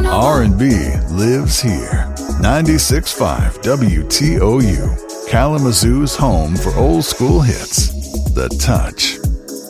R&B lives here. 96.5 WTOU, Kalamazoo's home for old school hits. The Touch.